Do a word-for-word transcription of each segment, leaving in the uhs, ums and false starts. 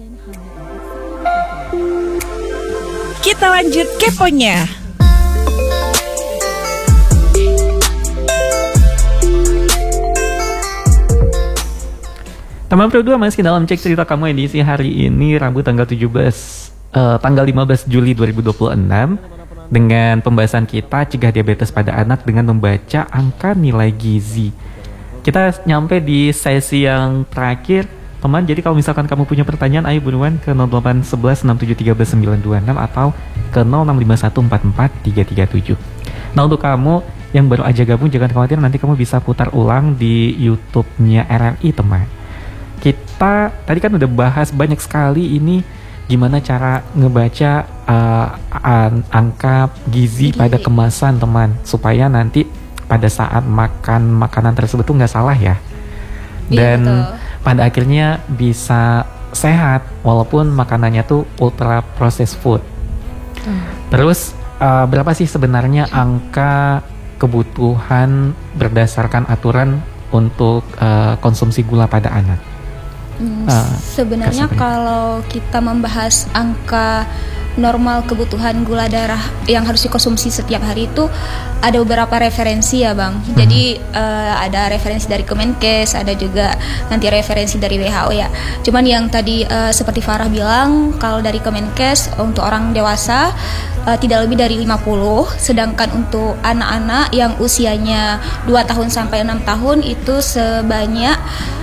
Kita lanjut keponya. Teman Pro dua masih dalam Cek Cerita Kamu edisi hari ini Rabu tanggal tujuh belas uh, tanggal lima belas Juli dua ribu dua puluh enam dengan pembahasan kita cegah diabetes pada anak dengan membaca angka nilai gizi. Kita nyampe di sesi yang terakhir, teman. Jadi kalau misalkan kamu punya pertanyaan, ayo buruan ke nol delapan satu satu enam tujuh tiga sembilan dua enam atau ke nol enam lima satu empat empat tiga tiga tujuh. Nah, untuk kamu yang baru aja gabung, jangan khawatir, nanti kamu bisa putar ulang di YouTube-nya R R I, teman. Kita tadi kan udah bahas banyak sekali ini gimana cara ngebaca uh, an- angka gizi, gizi pada kemasan, teman, supaya nanti pada saat makan makanan tersebut tuh nggak salah ya. Dan iya, pada akhirnya bisa sehat walaupun makanannya tuh ultra processed food. Hmm. Terus uh, berapa sih sebenarnya angka kebutuhan berdasarkan aturan untuk uh, konsumsi gula pada anak? Hmm, uh, sebenarnya kalau kita membahas angka normal kebutuhan gula darah yang harus dikonsumsi setiap hari itu ada beberapa referensi ya, Bang. Hmm. Jadi uh, ada referensi dari Kemenkes, ada juga nanti referensi dari W H O ya. Cuman yang tadi uh, seperti Farah bilang, kalau dari Kemenkes untuk orang dewasa uh, tidak lebih dari lima puluh, sedangkan untuk anak-anak yang usianya dua tahun sampai enam tahun itu sebanyak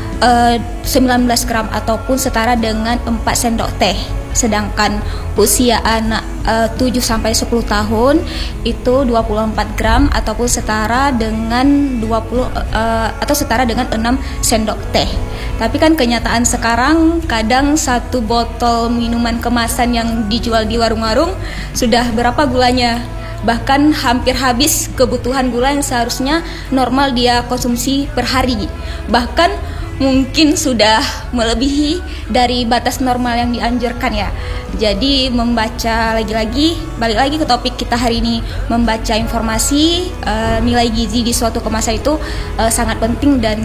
Uh, sembilan belas gram ataupun setara dengan empat sendok teh. Sedangkan usia anak uh, tujuh sampai sepuluh tahun itu dua puluh empat gram ataupun setara dengan dua puluh uh, atau setara dengan enam sendok teh. Tapi kan kenyataan sekarang kadang satu botol minuman kemasan yang dijual di warung-warung sudah berapa gulanya? Bahkan hampir habis kebutuhan gula yang seharusnya normal dia konsumsi per hari. Bahkan mungkin sudah melebihi dari batas normal yang dianjurkan ya. Jadi membaca lagi-lagi, balik lagi ke topik kita hari ini, membaca informasi uh, nilai gizi di suatu kemasan itu uh, sangat penting dan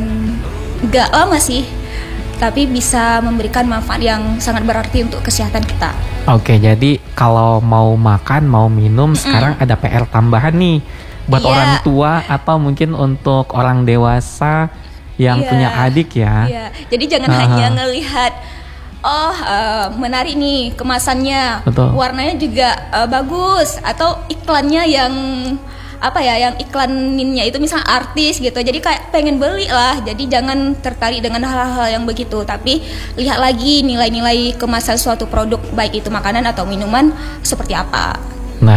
gak lama sih, tapi bisa memberikan manfaat yang sangat berarti untuk kesehatan kita. Oke, jadi kalau mau makan, mau minum, mm-mm, sekarang ada P R tambahan nih buat yeah. orang tua atau mungkin untuk orang dewasa yang yeah. punya adik ya. Yeah. Jadi jangan uh-huh. hanya ngelihat oh uh, menarik nih kemasannya, betul, warnanya juga uh, bagus, atau iklannya yang apa ya, yang iklaninnya itu misalnya artis gitu. Jadi kayak pengen beli lah. Jadi jangan tertarik dengan hal-hal yang begitu, tapi lihat lagi nilai-nilai kemasan suatu produk, baik itu makanan atau minuman seperti apa. Nah,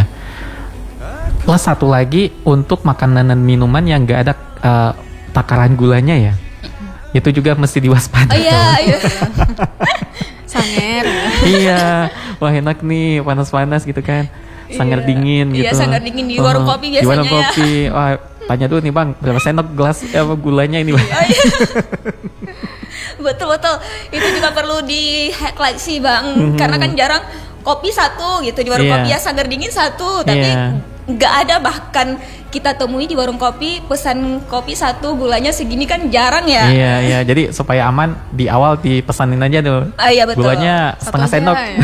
plus satu lagi untuk makanan dan minuman yang enggak ada uh, takaran gulanya ya, itu juga mesti diwaspadai. Oh iya, iya. Sanger. Iya, wah enak nih, panas-panas gitu kan, sangar iya. dingin gitu. Iya, sangar dingin di warung kopi biasanya. Di warung kopi, ya. Wah tanya dulu nih bang, berapa sendok gelas apa gulanya ini bang? Iya. Betul-betul, itu juga perlu di highlight sih bang, mm-hmm. karena kan jarang kopi satu gitu di warung yeah. kopi ya, sangar dingin satu, tapi nggak yeah. ada bahkan kita temui di warung kopi pesan kopi satu gulanya segini kan jarang ya. Iya iya, jadi supaya aman di awal dipesanin aja tuh. Ah, iya, betul. Gulanya setengah sendok. Ya.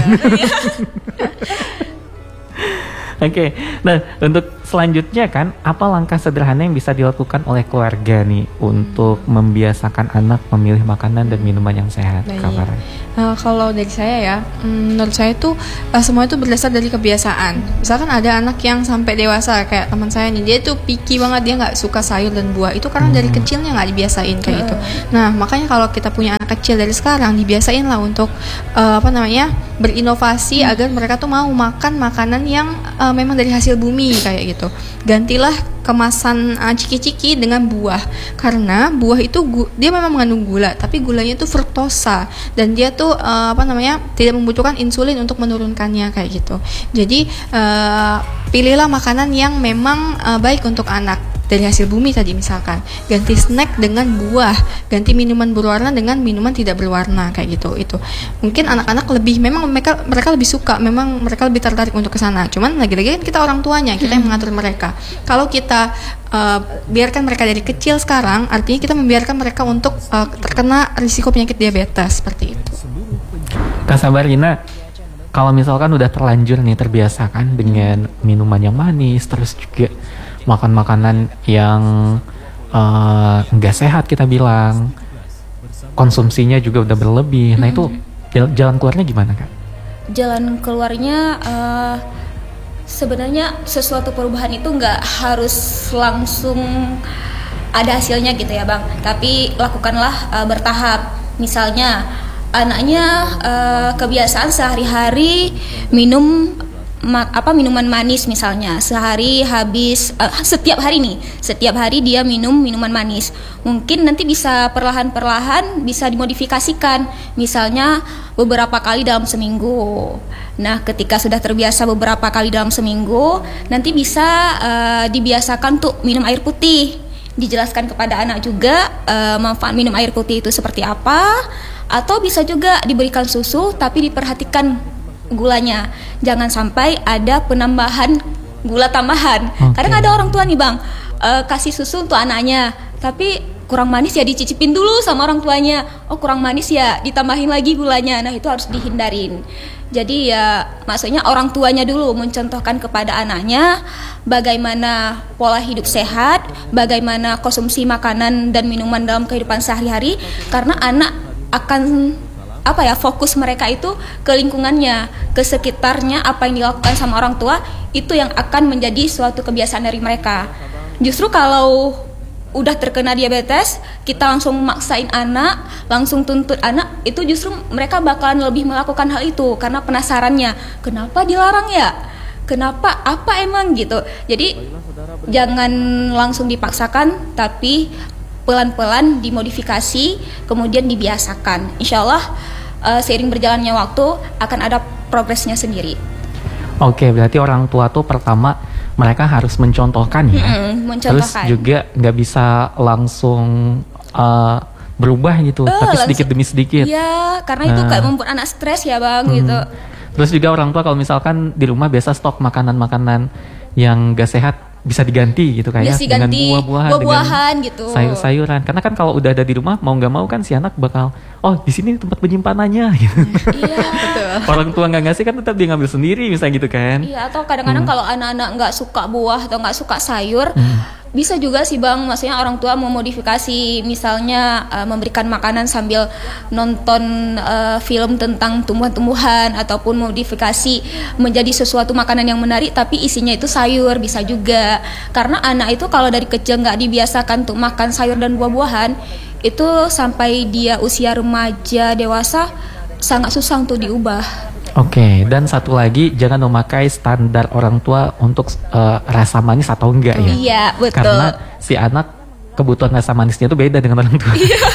Oke, okay. Nah untuk selanjutnya kan, apa langkah sederhana yang bisa dilakukan oleh keluarga nih untuk membiasakan anak memilih makanan dan minuman yang sehat? Kabar? Uh, kalau dari saya ya, menurut saya tuh uh, semua itu berdasar dari kebiasaan. Misalkan ada anak yang sampai dewasa kayak teman saya nih, dia tuh picky banget, dia nggak suka sayur dan buah. Itu karena hmm. dari kecilnya nggak dibiasain kayak hmm. gitu. Nah makanya kalau kita punya anak kecil dari sekarang, dibiasain lah untuk uh, apa namanya berinovasi hmm. agar mereka tuh mau makan makanan yang uh, memang dari hasil bumi kayak gitu. Gantilah kemasan uh, ciki-ciki dengan buah, karena buah itu gu- dia memang mengandung gula, tapi gulanya itu fruktosa dan dia tuh uh, apa namanya tidak membutuhkan insulin untuk menurunkannya kayak gitu. Jadi uh, pilihlah makanan yang memang uh, baik untuk anak dari hasil bumi tadi, misalkan ganti snack dengan buah, ganti minuman berwarna dengan minuman tidak berwarna kayak gitu. Itu mungkin anak-anak lebih, memang mereka mereka lebih suka, memang mereka lebih tertarik untuk ke sana. Cuman lagi-lagi kan kita orang tuanya, kita yang mengatur mereka. Kalau kita uh, biarkan mereka dari kecil sekarang, artinya kita membiarkan mereka untuk uh, terkena risiko penyakit diabetes seperti itu. Kak Sabarina, kalau misalkan udah terlanjur nih terbiasa kan dengan minuman yang manis, terus juga makan makanan yang nggak uh, sehat kita bilang, konsumsinya juga udah berlebih. Nah itu jalan keluarnya gimana Kak? Jalan keluarnya uh, sebenarnya sesuatu perubahan itu nggak harus langsung ada hasilnya gitu ya Bang. Tapi lakukanlah uh, bertahap. Misalnya anaknya uh, kebiasaan sehari-hari minum ma- apa minuman manis misalnya. Sehari habis uh, setiap hari nih, setiap hari dia minum minuman manis. Mungkin nanti bisa perlahan-perlahan bisa dimodifikasikan. Misalnya beberapa kali dalam seminggu. Nah, ketika sudah terbiasa beberapa kali dalam seminggu, nanti bisa uh, dibiasakan tuh minum air putih. Dijelaskan kepada anak juga uh, manfaat minum air putih itu seperti apa. Atau bisa juga diberikan susu, tapi diperhatikan gulanya. Jangan sampai ada penambahan gula tambahan. Okay. Kadang ada orang tua nih Bang, uh, kasih susu untuk anaknya, tapi kurang manis ya dicicipin dulu sama orang tuanya. Oh kurang manis ya ditambahin lagi gulanya. Nah itu harus dihindarin. Jadi ya maksudnya orang tuanya dulu mencontohkan kepada anaknya bagaimana pola hidup sehat, bagaimana konsumsi makanan dan minuman dalam kehidupan sehari-hari. Karena anak akan apa ya fokus mereka itu ke lingkungannya, ke sekitarnya. Apa yang dilakukan sama orang tua itu yang akan menjadi suatu kebiasaan dari mereka. Justru kalau udah terkena diabetes, kita langsung maksain anak, langsung tuntut anak, itu justru mereka bakalan lebih melakukan hal itu karena penasarannya, kenapa dilarang ya? Kenapa? Apa emang gitu? Jadi jangan langsung dipaksakan, tapi pelan-pelan dimodifikasi, kemudian dibiasakan. Insya Allah uh, seiring berjalannya waktu akan ada progresnya sendiri. Oke, berarti orang tua tuh pertama mereka harus mencontohkan ya, hmm, mencontohkan. Terus juga nggak bisa langsung uh, berubah gitu, uh, tapi sedikit demi sedikit. Iya, karena nah. itu kayak membuat anak stres ya Bang hmm. gitu. Terus juga orang tua kalau misalkan di rumah biasa stok makanan-makanan yang gak sehat bisa diganti gitu kayak ya, dengan buah-buahan, buah-buahan dengan gitu. sayur-sayuran. Karena kan kalau udah ada di rumah mau nggak mau kan si anak bakal, oh di sini tempat penyimpanannya gitu. Iya betul. Orang tua nggak ngasih kan tetap dia ngambil sendiri misalnya gitu kan. Iya, atau kadang-kadang hmm. kalau anak-anak nggak suka buah atau nggak suka sayur, hmm. bisa juga sih Bang, maksudnya orang tua memodifikasi, misalnya uh, memberikan makanan sambil nonton uh, film tentang tumbuhan-tumbuhan, ataupun modifikasi menjadi sesuatu makanan yang menarik tapi isinya itu sayur, bisa juga. Karena anak itu kalau dari kecil nggak dibiasakan untuk makan sayur dan buah-buahan, itu sampai dia usia remaja, dewasa sangat susah untuk diubah. Oke, okay, dan satu lagi jangan memakai standar orang tua untuk uh, rasa manis atau enggak ya. Iya, betul. Karena si anak kebutuhan rasa manisnya itu beda dengan orang tua. Iya.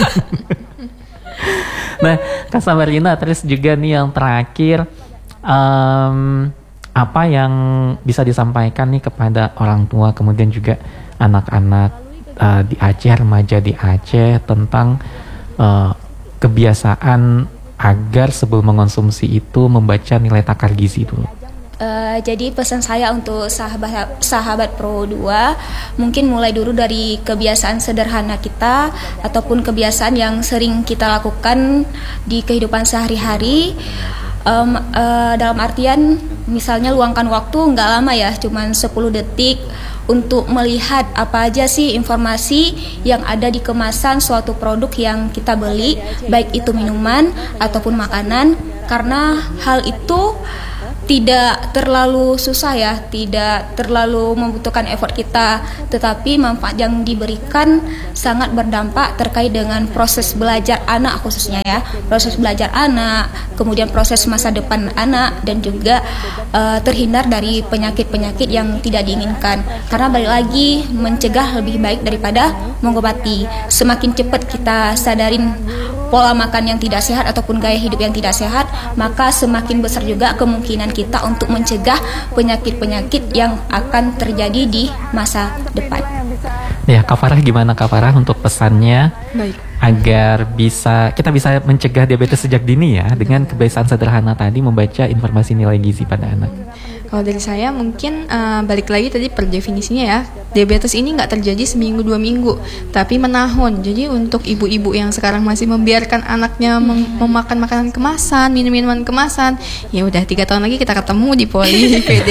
Nah, Kak Sabarina, terus juga nih yang terakhir, um, apa yang bisa disampaikan nih kepada orang tua, kemudian juga anak-anak uh, di Aceh, remaja di Aceh tentang uh, kebiasaan agar sebelum mengonsumsi itu membaca nilai takar gizi dulu. Uh, jadi pesan saya untuk sahabat sahabat Pro dua, mungkin mulai dulu dari kebiasaan sederhana kita ataupun kebiasaan yang sering kita lakukan di kehidupan sehari-hari. Um, uh, dalam artian misalnya luangkan waktu nggak lama ya, cuman sepuluh detik untuk melihat apa aja sih informasi yang ada di kemasan suatu produk yang kita beli, baik itu minuman ataupun makanan, karena hal itu tidak terlalu susah ya, tidak terlalu membutuhkan effort kita, tetapi manfaat yang diberikan sangat berdampak terkait dengan proses belajar anak khususnya ya, proses belajar anak, kemudian proses masa depan anak, dan juga uh, terhindar dari penyakit-penyakit yang tidak diinginkan. Karena balik lagi, mencegah lebih baik daripada mengobati. Semakin cepat kita sadarin pola makan yang tidak sehat ataupun gaya hidup yang tidak sehat, maka semakin besar juga kemungkinan kita untuk mencegah penyakit-penyakit yang akan terjadi di masa depan. Ya, Kak Farah gimana Kak Farah untuk pesannya? Baik. Agar bisa kita bisa mencegah diabetes sejak dini ya dengan kebiasaan sederhana tadi membaca informasi nilai gizi pada anak. Kalau dari saya mungkin uh, balik lagi tadi per definisinya ya, diabetes ini nggak terjadi seminggu dua minggu, tapi menahun. Jadi untuk ibu-ibu yang sekarang masih membiarkan anaknya mem- memakan makanan kemasan, minum-minuman kemasan, ya udah tiga tahun lagi kita ketemu di Poli P D.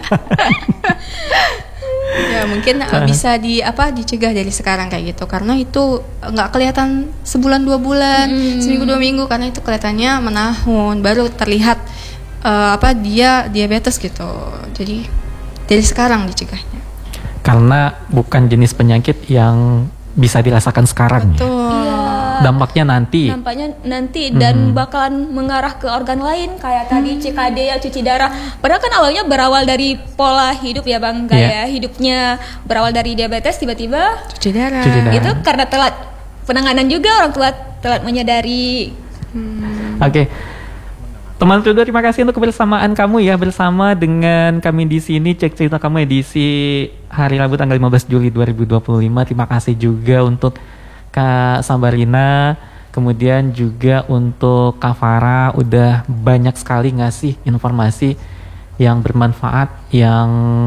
Ya mungkin uh, bisa di apa dicegah dari sekarang kayak gitu, karena itu nggak kelihatan sebulan dua bulan, hmm. seminggu dua minggu, karena itu kelihatannya menahun, baru terlihat uh, apa dia diabetes gitu. Jadi dari sekarang dicegahnya. Karena bukan jenis penyakit yang bisa dirasakan sekarang. Betul. Iya. Dampaknya nanti. Dampaknya nanti dan hmm. bakalan mengarah ke organ lain kayak tadi C K D ya, cuci darah. Padahal kan awalnya berawal dari pola hidup ya Bang, kayak yeah. hidupnya berawal dari diabetes, tiba-tiba cuci darah. Cuci darah. Itu karena telat penanganan juga, orang tua telat menyadari. Hmm. Oke. Okay. Teman Trudo, terima kasih untuk kebersamaan kamu ya bersama dengan kami di sini Cek Cerita Kamu edisi hari Rabu tanggal lima belas Juli dua ribu dua puluh lima. Terima kasih juga untuk Kak Sambarina, kemudian juga untuk Kak Farah, udah banyak sekali ngasih informasi yang bermanfaat, yang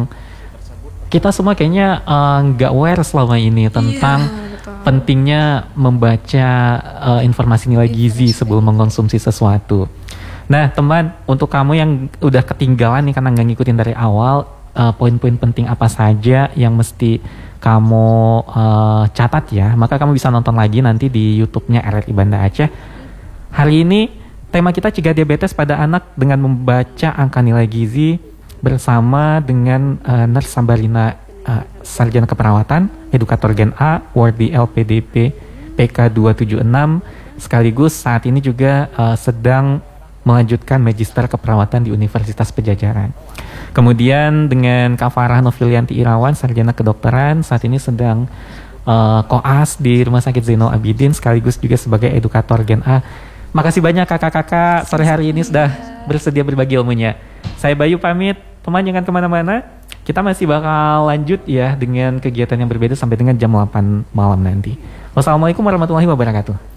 kita semua kayaknya nggak uh, aware selama ini tentang yeah, pentingnya membaca uh, informasi nilai gizi sebelum mengkonsumsi sesuatu. Nah teman, untuk kamu yang udah ketinggalan nih karena nggak ngikutin dari awal, uh, poin-poin penting apa saja yang mesti kamu uh, catat ya, maka kamu bisa nonton lagi nanti di YouTube-nya R R I Banda Aceh. Hari ini tema kita cegah diabetes pada anak dengan membaca angka nilai gizi bersama dengan uh, Nurse Sambarina, uh, Sarjana Keperawatan, Edukator Gen A, Wardi L P D P P K dua tujuh enam, sekaligus saat ini juga uh, sedang melanjutkan Magister Keperawatan di Universitas Padjadjaran. Kemudian dengan Kak Farah Novilianti Irawan, Sarjana Kedokteran, saat ini sedang uh, koas di Rumah Sakit Zainal Abidin, sekaligus juga sebagai edukator Gen A. Makasih banyak kakak-kakak sore hari ini sudah bersedia berbagi ilmunya. Saya Bayu pamit, teman jangan kemana-mana. Kita masih bakal lanjut ya dengan kegiatan yang berbeda sampai dengan jam delapan malam nanti. Wassalamualaikum warahmatullahi wabarakatuh.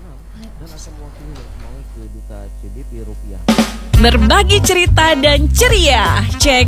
Berbagi cerita dan ceria, cek